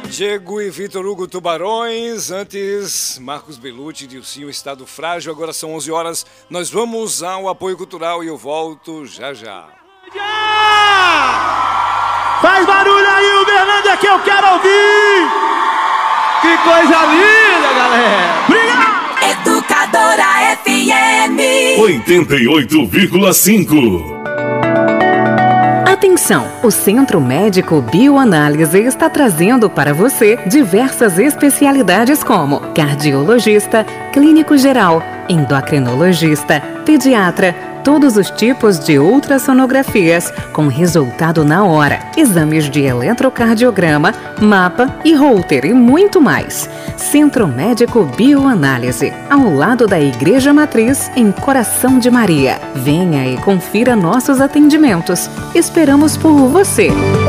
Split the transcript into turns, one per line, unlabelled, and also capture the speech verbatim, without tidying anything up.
Diego e Vitor Hugo Tubarões, antes Marcos Bellucci, Dilcinho, Estado Frágil. Agora são onze horas, nós vamos ao apoio cultural e eu volto já já.
Faz barulho aí, Uberlândia, que eu quero ouvir! Que coisa linda, galera! Obrigado!
Educadora F M
oitenta e oito vírgula cinco.
Atenção! O Centro Médico Bioanálise está trazendo para você diversas especialidades como cardiologista, clínico geral, endocrinologista, pediatra, todos os tipos de ultrassonografias com resultado na hora, exames de eletrocardiograma, mapa e Holter e muito mais. Centro Médico Bioanálise, ao lado da Igreja Matriz, em Coração de Maria. Venha e confira nossos atendimentos. Esperamos por você.